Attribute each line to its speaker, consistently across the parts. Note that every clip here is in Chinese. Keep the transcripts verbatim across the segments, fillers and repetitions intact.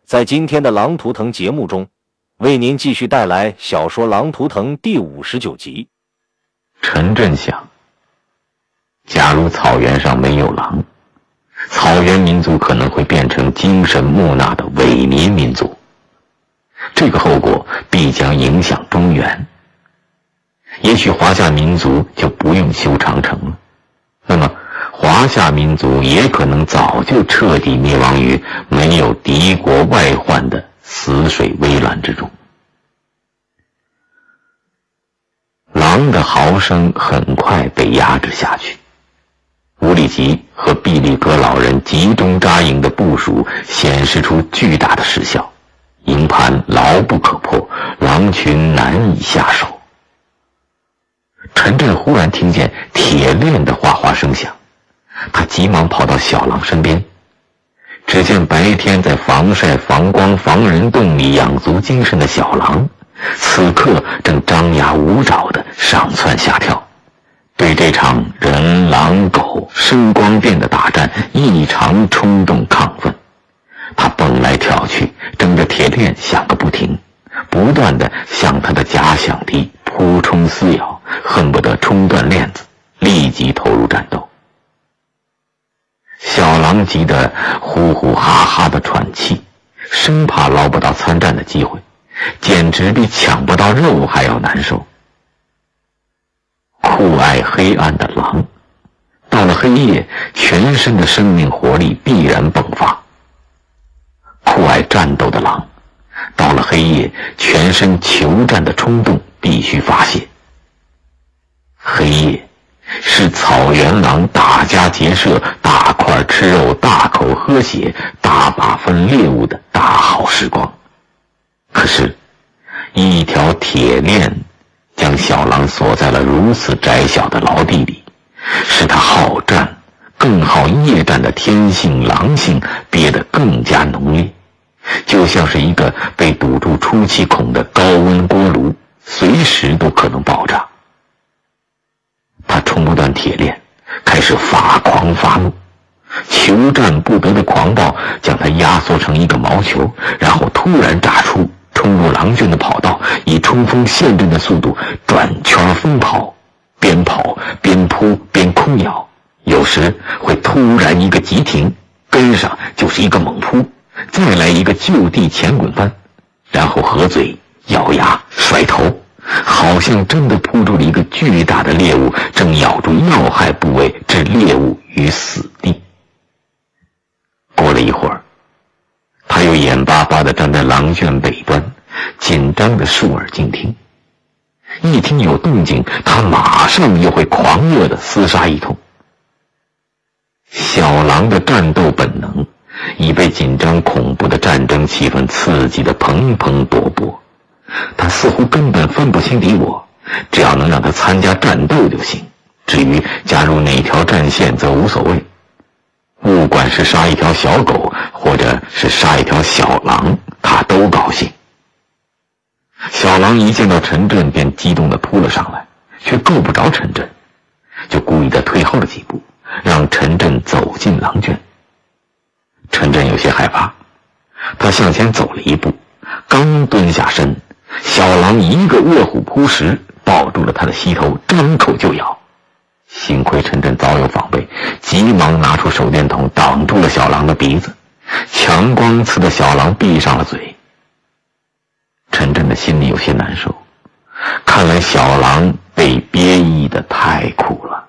Speaker 1: 在今天的《狼图腾》节目中，为您继续带来小说《狼图腾》第五十九集。
Speaker 2: 陈震想，假如草原上没有狼，草原民族可能会变成精神木讷的萎靡民族，这个后果必将影响中原。也许华夏民族就不用修长城了，那么华夏民族也可能早就彻底灭亡于没有敌国外患的死水微澜之中。狼的嚎声很快被压制下去，乌里吉和毕利格老人集中扎营的部署显示出巨大的实效，营盘牢不可破，狼群难以下手。陈震忽然听见铁链的哗哗声响，他急忙跑到小狼身边，只见白天在防晒防光防人洞里养足精神的小狼，此刻正张牙舞爪地上蹿下跳，对这场人狼狗声光电的大战异常冲动亢奋。他蹦来跳去，争着铁链响个不停，不断地向他的假想敌扑冲撕咬，恨不得冲断链子，立即投入战斗。小狼急得呼呼哈哈地喘气，生怕捞不到参战的机会，简直比抢不到肉还要难受。酷爱黑暗的狼，到了黑夜，全身的生命活力必然迸发。酷爱战斗的狼，到了黑夜，全身求战的冲动必须发泄。黑夜是草原狼打家劫舍、大块吃肉、大口喝血、大把分猎物的大好时光。可是一条铁链将小狼锁在了如此窄小的牢地里，使他好战更好夜战的天性狼性憋得更加浓烈，就像是一个被堵住出气孔的高温锅炉，随时都可能爆炸。他冲不断铁链，开始发狂发怒，求战不得的狂暴将他压缩成一个毛球，然后突然炸出，冲入狼圈的跑道，以冲锋陷阵的速度转圈疯跑，边跑边扑边空咬，有时会突然一个急停，跟上就是一个猛扑，再来一个就地前滚翻，然后合嘴咬牙甩头，好像真的扑住了一个巨大的猎物，正咬住要害部位，置猎物于死地。过了一会儿，他又眼巴巴地站在狼圈北端，紧张地竖耳静听。一听有动静，他马上又会狂热地厮杀一通。小狼的战斗本能已被紧张恐怖的战争气氛刺激得蓬蓬勃勃，他似乎根本分不清敌我，只要能让他参加战斗就行，至于加入哪条战线则无所谓。不管是杀一条小狗，或者是杀一条小狼，他都高兴。小狼一见到陈震便激动地扑了上来，却够不着陈震，就故意地退后了几步，让陈震走进狼圈。陈震有些害怕，他向前走了一步，刚蹲下身，小狼一个卧虎扑食，抱住了他的膝头，张口就咬。幸亏陈震早有防备，急忙拿出手电筒挡住了小狼的鼻子，强光刺得小狼闭上了嘴。陈震的心里有些难受，看来小狼被憋抑得太苦了。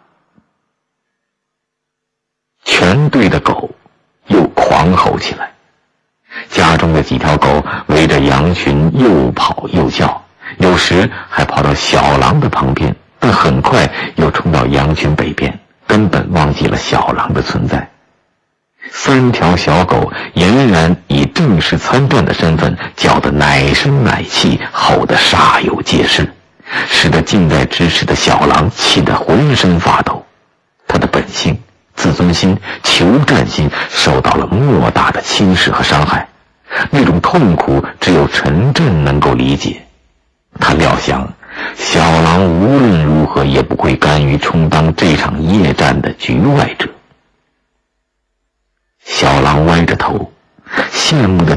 Speaker 2: 全队的狗又狂吼起来，家中的几条狗围着羊群又跑又叫，有时还跑到小狼的旁边，但很快又冲到羊群北边，根本忘记了小狼的存在。三条小狗俨然以正式参战的身份叫得奶声奶气，吼得煞有介事，使得近在咫尺的小狼气得浑身发抖。他的本性、自尊心、求战心受到了莫大的侵蚀和伤害，那种痛苦只有陈震能够理解。他料想小狼无论如何也不会甘于充当这场夜战的局外者。小狼歪着头，羡慕地